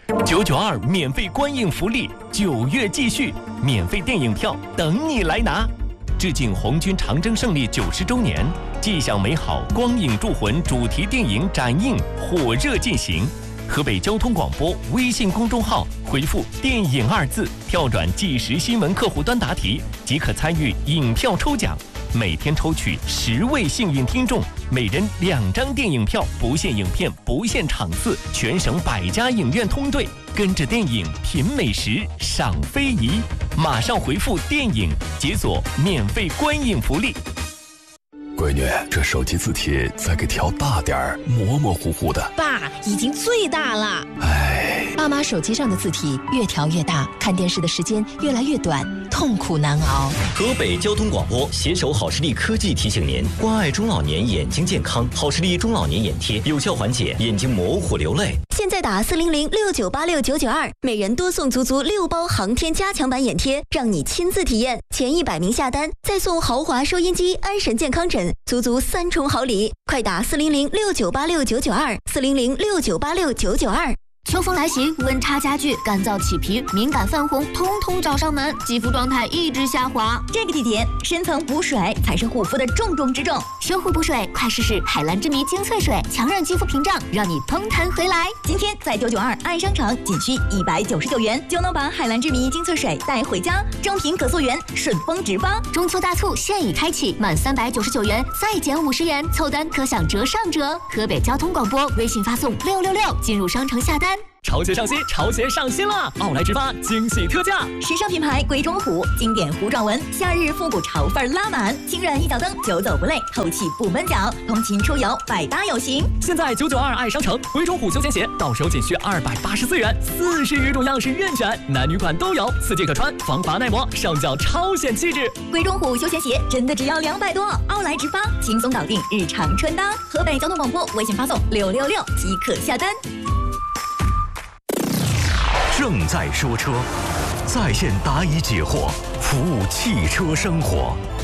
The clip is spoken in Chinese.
992免费观影福利，9月继续，免费电影票等你来拿。致敬红军长征胜利90周年，吉祥美好光影铸魂主题电影展映火热进行。河北交通广播微信公众号回复“电影”2字，跳转即时新闻客户端答题，即可参与影票抽奖。每天抽取10位幸运听众，每人2张电影票，不限影片，不限场次，全省100家影院通兑，跟着电影品美食，赏非遗。马上回复“电影”，解锁免费观影福利。 闺女，这手机字体再给调大点儿，模模糊糊的。 爸，已经最大了。 哎， 爸妈手机上的字体越调越大，看电视的时间越来越短，痛苦难熬。 河北交通广播携手好视力科技提醒您：关爱中老年眼睛健康，好视力中老年眼贴有效缓解眼睛模糊流泪。 现在打40069869992，每人多送足6包航天加强版眼贴，让你亲自体验。前100名下单，再送豪华收音机、安神健康枕，足3重好礼。快打400698699240069869992。 秋风来袭，温差加剧，干燥起皮，敏感泛红，通通找上门，肌肤状态一直下滑。 这个季节，深层补水才是护肤的重中之重。 修护补水，快试试海蓝之谜精粹水，强韧肌肤屏障，让你蓬弹回来。 今天在992爱商场，仅需199元就能把海蓝之谜精粹水带回家，正品可溯源，顺丰直发。 中秋大促现已开启，满399元再减50元，凑单可享折上折。河北交通广播微信发送666进入商城下单。 潮鞋上新，潮鞋上新了！奥莱直发惊喜特价， 时尚品牌鬼冢虎，经典糊状纹，夏日复古潮范拉满，轻软一脚蹬，久走不累，透气不闷脚，通勤出游百搭有型。 现在992爱商城，鬼冢虎休闲鞋到手仅需284元，40余种样式任选，男女款都有，4季可穿，防滑耐磨，上脚超显气质。 鬼冢虎休闲鞋真的只要200多，奥莱直发轻松搞定日常穿搭。河北交通广播微信发送666即可下单。 正在说车，在线答疑解惑，服务汽车生活。